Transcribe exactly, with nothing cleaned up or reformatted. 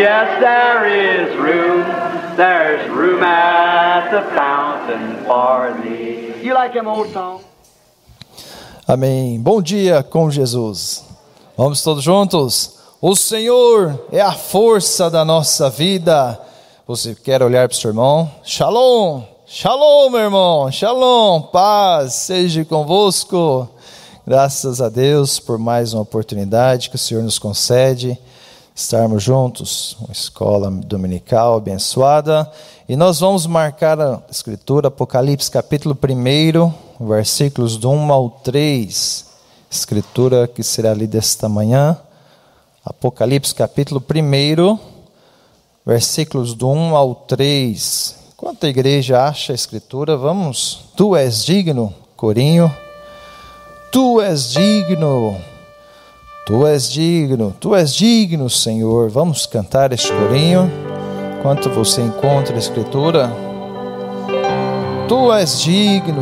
Yes, there is room, there's room at the fountain for thee. You like them old songs? Amém. Bom dia com Jesus. Vamos todos juntos? O Senhor é a força da nossa vida. Você quer olhar para o seu irmão? Shalom, shalom, meu irmão, shalom, paz seja convosco. Graças a Deus por mais uma oportunidade que o Senhor nos concede, estarmos juntos, uma escola dominical abençoada. E nós vamos marcar a escritura, Apocalipse capítulo um, versículos do um ao três. Escritura que será lida esta manhã. Apocalipse capítulo um, versículos do um ao três. Enquanto a igreja acha a escritura, vamos. Tu és digno, corinho. Tu és digno. Tu és digno. Tu és digno, Senhor. Vamos cantar este corinho. Enquanto você encontra a escritura. Tu és digno,